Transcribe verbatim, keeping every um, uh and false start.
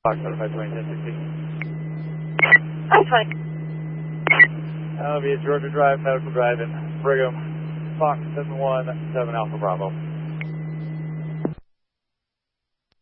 Fox five twenty, ten sixteen. That's fine. That'll be at Georgia Drive, Medical Drive in Brigham, Fox seven one seven Alpha Bravo.